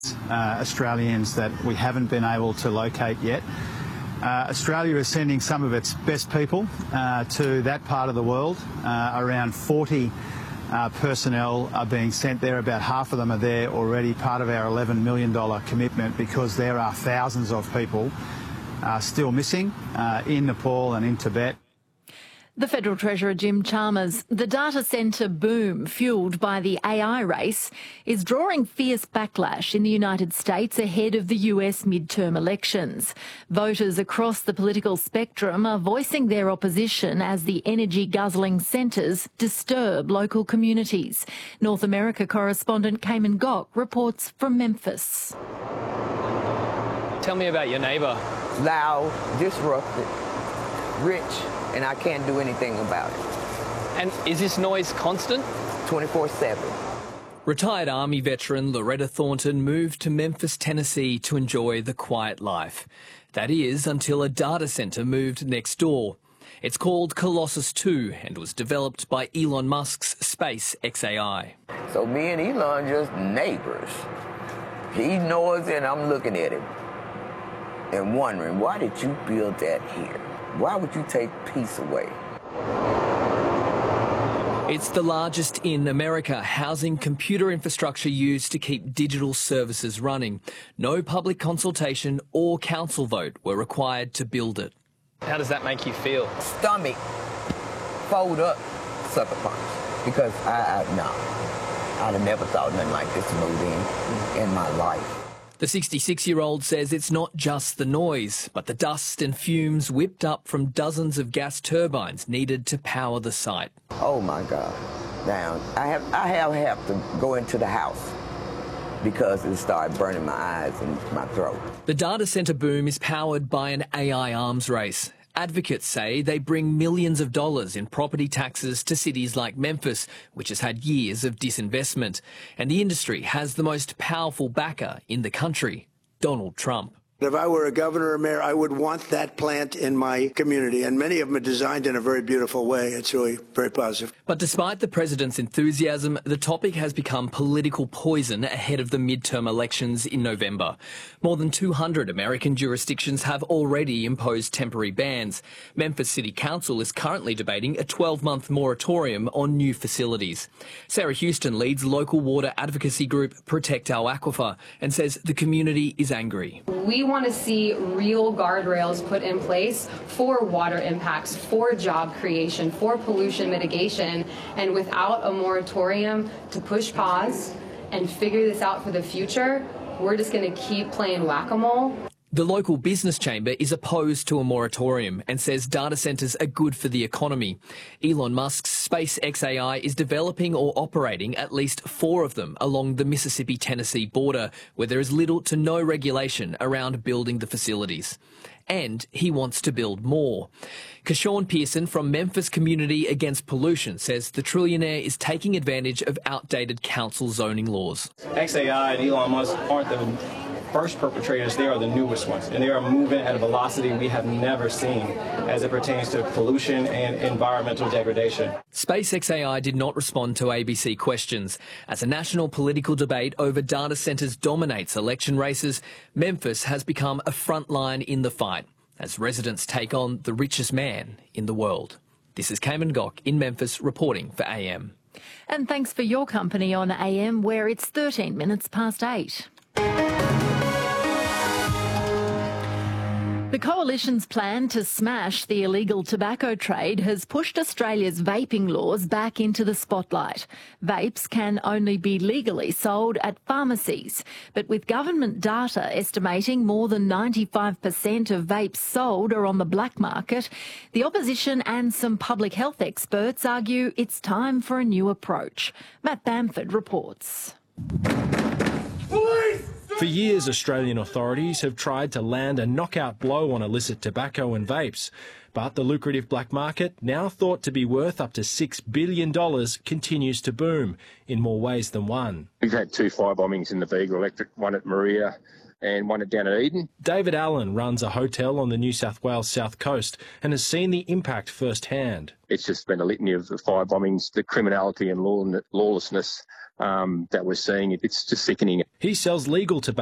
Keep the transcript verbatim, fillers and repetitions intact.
Uh, Australians that we haven't been able to locate yet. Uh, Australia is sending some of its best people uh, to that part of the world. Uh, around forty uh, personnel are being sent there. About half of them are there already, part of our eleven million dollars commitment, because there are thousands of people uh, still missing uh, in Nepal and in Tibet. The Federal Treasurer Jim Chalmers. The data centre boom fuelled by the A I race is drawing fierce backlash in the United States ahead of the U S midterm elections. Voters across the political spectrum are voicing their opposition as the energy-guzzling centres disturb local communities. North America correspondent Cayman Gok reports from Memphis. Tell me about your neighbour. Loud, disrupted, rich, and I can't do anything about it. And is this noise constant? twenty-four seven. Retired Army veteran Loretta Thornton moved to Memphis, Tennessee to enjoy the quiet life. That is, until a data centre moved next door. It's called Colossus two and was developed by Elon Musk's SpaceXAI. So me and Elon just neighbours. He knows and I'm looking at him and wondering, why did you build that here? Why would you take peace away? It's the largest in America, housing computer infrastructure used to keep digital services running. No public consultation or council vote were required to build it. How does that make you feel? Stomach, fold up, sucker punch. Because I, I no, I'd have never thought nothing like this moved in in my life. The sixty-six-year-old says it's not just the noise, but the dust and fumes whipped up from dozens of gas turbines needed to power the site. Oh my God! Now I have I have have to go into the house because it started burning my eyes and my throat. The data centre boom is powered by an A I arms race. Advocates say they bring millions of dollars in property taxes to cities like Memphis, which has had years of disinvestment. And the industry has the most powerful backer in the country, Donald Trump. If I were a governor or mayor, I would want that plant in my community. And many of them are designed in a very beautiful way. It's really very positive. But despite the president's enthusiasm, the topic has become political poison ahead of the midterm elections in November. More than two hundred American jurisdictions have already imposed temporary bans. Memphis City Council is currently debating a twelve-month moratorium on new facilities. Sarah Houston leads local water advocacy group Protect Our Aquifer and says the community is angry. We want to see real guardrails put in place for water impacts, for job creation, for pollution mitigation, and without a moratorium to push pause and figure this out for the future, we're just going to keep playing whack-a-mole. The local business chamber is opposed to a moratorium and says data centres are good for the economy. Elon Musk's SpaceXAI is developing or operating at least four of them along the Mississippi-Tennessee border, where there is little to no regulation around building the facilities. And he wants to build more. Kashawn Pearson from Memphis Community Against Pollution says the trillionaire is taking advantage of outdated council zoning laws. X A I and Elon Musk aren't the first perpetrators, they are the newest ones, and they are moving at a velocity we have never seen as it pertains to pollution and environmental degradation. SpaceXAI did not respond to A B C questions. As a national political debate over data centres dominates election races, Memphis has become a front line in the fight as residents take on the richest man in the world. This is Cayman Gok in Memphis reporting for A M. And thanks for your company on A M, where it's thirteen minutes past eight. The Coalition's plan to smash the illegal tobacco trade has pushed Australia's vaping laws back into the spotlight. Vapes can only be legally sold at pharmacies, but with government data estimating more than ninety-five percent of vapes sold are on the black market, the opposition and some public health experts argue it's time for a new approach. Matt Bamford reports. Police! For years, Australian authorities have tried to land a knockout blow on illicit tobacco and vapes. But the lucrative black market, now thought to be worth up to six billion dollars, continues to boom in more ways than one. We've had two fire bombings in the Viga Electric, one at Maria and one down at Eden. David Allen runs a hotel on the New South Wales south coast and has seen the impact firsthand. It's just been a litany of the fire bombings, the criminality and law lawlessness um, that we're seeing. It's just sickening. He sells legal tobacco